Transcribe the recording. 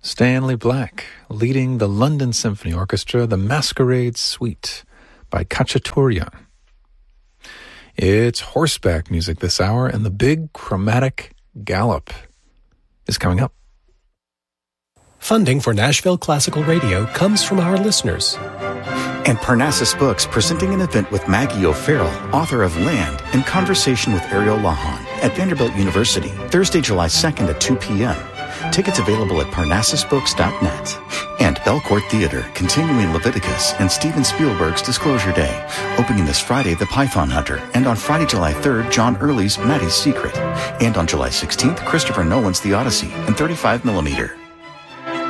Stanley Black, leading the London Symphony Orchestra, the Masquerade Suite by Khachaturian. It's horseback music this hour, and the big chromatic gallop is coming up. Funding for Nashville Classical Radio comes from our listeners. And Parnassus Books presenting an event with Maggie O'Farrell, author of Land, in conversation with Ariel Lahan at Vanderbilt University, Thursday, July 2nd at 2 p.m. Tickets available at parnassusbooks.net. And Belcourt Theater, continuing Leviticus and Steven Spielberg's Disclosure Day, opening this Friday The Python Hunter, and on Friday, July 3rd, John Early's Maddie's Secret, and on July 16th, Christopher Nolan's The Odyssey in 35mm.